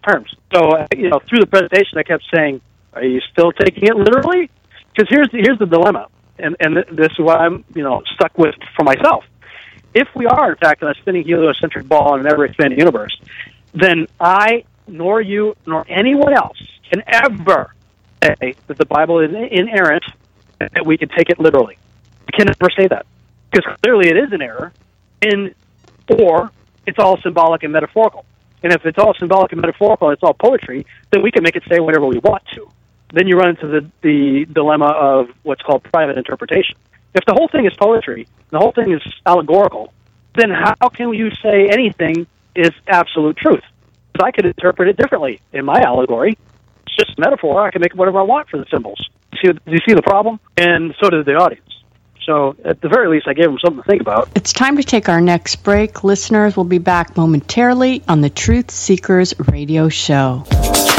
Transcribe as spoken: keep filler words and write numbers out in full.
terms. So, uh, you know, through the presentation, I kept saying, are you still taking it literally? Because here's the, here's the dilemma, and, and this is what I'm, you know, stuck with for myself. If we are, in fact, in a spinning heliocentric ball in an ever-expanding universe, then I, nor you, nor anyone else can ever say that the Bible is inerrant, that we can take it literally. We can never say that. Because clearly it is an error, and or it's all symbolic and metaphorical. And if it's all symbolic and metaphorical and it's all poetry, then we can make it say whatever we want to. Then you run into the, the dilemma of what's called private interpretation. If the whole thing is poetry, the whole thing is allegorical, then how can you say anything is absolute truth? Because I could interpret it differently in my allegory. It's just a metaphor. I can make whatever I want for the symbols. See, do you see the problem? And so did the audience. So at the very least, I gave them something to think about. It's time to take our next break. Listeners will be back momentarily on the Truth Seekers Radio Show.